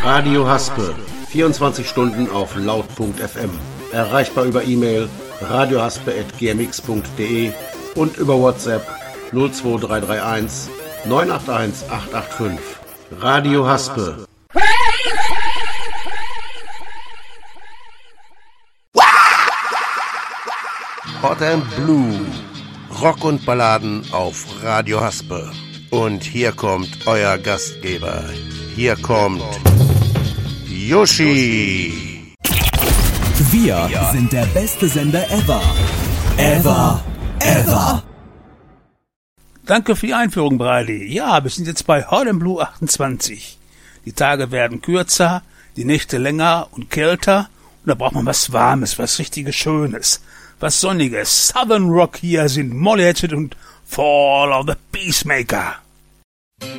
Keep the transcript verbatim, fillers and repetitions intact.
Radio Haspe, vierundzwanzig Stunden auf laut punkt f m. Erreichbar über E-Mail radiohaspe at g m x punkt d e und über WhatsApp null zwei drei drei eins neun acht eins acht acht fünf. Radio Haspe. Hot and Blue. Rock und Balladen auf Radio Haspe. Und hier kommt euer Gastgeber. Hier kommt Yoshi. Wir sind der beste Sender ever. Ever. Ever. Danke für die Einführung, Brady. Ja, wir sind jetzt bei Hot and Blue achtundzwanzig. Die Tage werden kürzer, die Nächte länger und kälter. Und da braucht man was Warmes, was richtiges Schönes, was Sonniges. Southern Rock, hier sind Molly Hatchet und Fall of the Peacemaker.